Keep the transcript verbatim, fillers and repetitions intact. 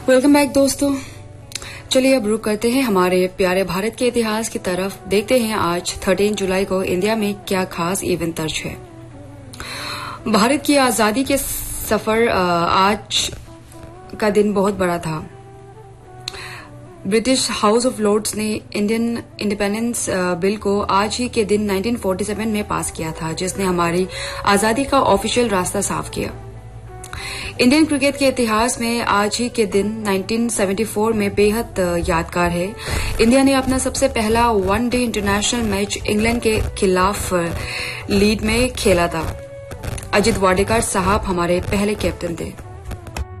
Welcome back दोस्तों। चलिए अब रुक करते हैं हमारे प्यारे भारत के इतिहास की तरफ। देखते हैं आज तेरह जुलाई को इंडिया में क्या खास इवेंट दर्ज है। भारत की आजादी के सफर आज का दिन बहुत बड़ा था। ब्रिटिश हाउस ऑफ लॉर्ड्स ने इंडियन इंडिपेंडेंस बिल को आज ही के दिन उन्नीस सौ सैंतालीस में पास किया था, जिसने हमारी आजादी का ऑफिशियल रास्ता साफ किया। इंडियन क्रिकेट के इतिहास में आज ही के दिन उन्नीस सौ चौहत्तर में बेहद यादगार है। इंडिया ने अपना सबसे पहला one day international match England के खिलाफ लीड में खेला था। अजित वाडेकर साहब हमारे पहले कैप्टन थे।